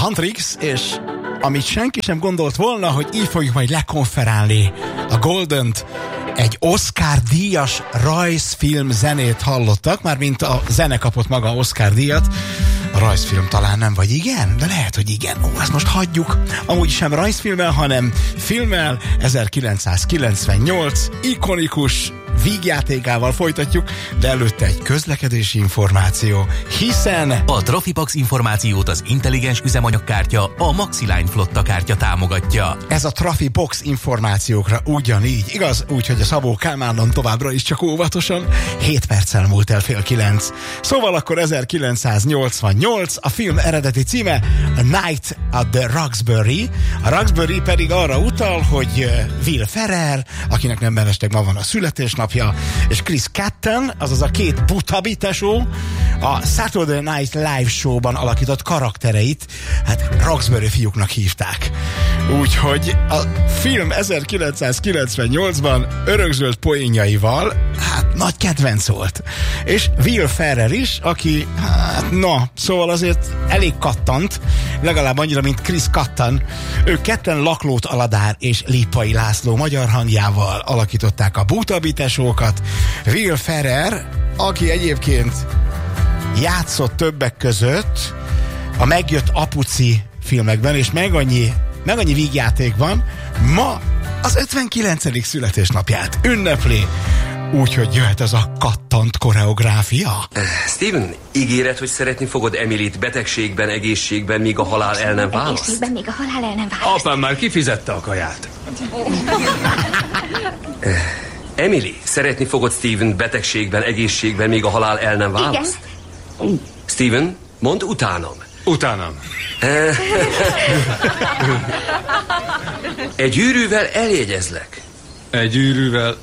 Huntrix, és amit senki sem gondolt volna, hogy így fogjuk majd lekonferálni a Goldent, egy Oscar díjas rajzfilm zenét hallottak, mármint a zene kapott maga Oscar díjat, a rajzfilm talán nem, vagy igen? De lehet, hogy igen. Ezt most hagyjuk. Amúgy sem rajzfilmmel, hanem filmmel, 1998, ikonikus vígjátékával folytatjuk, de előtte egy közlekedési információ, hiszen a Trafipax információt az intelligens üzemanyagkártya, a Maxiline flotta kártya támogatja. Ez a Trafibox információkra ugyanígy, igaz? Úgyhogy a Szabó Kálmánon továbbra is csak óvatosan, 7 perccel múlt el 8:30. Szóval akkor 1988, a film eredeti címe A Night at the Roxbury. A Roxbury pedig arra utal, hogy Will Ferrell, akinek nem mellesleg ma van a születésnapja, és Chris Kattan, azaz a két buta tesó, a Saturday Night Live Show-ban alakított karaktereit, hát Roxbury fiúknak hívták. Úgyhogy a film 1998-ban örökzöld poénjaival, hát nagy kedvenc volt. És Will Ferrell is, aki, hát szóval azért elég kattant, legalább annyira, mint Chris Kattan. Ők ketten Laklót Aladár és Lippai László magyar hangjával alakították a butabitesókat. Will Ferrell, aki egyébként játszott többek között a Megjött apuci filmekben, és meg annyi vígjátékban, ma az 59. születésnapját ünnepli. Úgyhogy jöhet ez a kattant koreográfia. Steven, ígéret, hogy szeretni fogod Emilit betegségben, egészségben, míg a halál el nem választ? Egészségben, míg a halál el nem választ. Apám már kifizette a kaját. Emily, szeretni fogod Steven betegségben, egészségben, míg a halál el nem választ? Igen. Steven, mondd utánam. Utánam. Egy gyűrűvel eljegyezlek. Egy gyűrűvel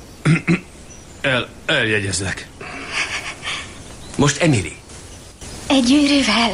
eljegyezlek. Most Emily. Egy gyűrűvel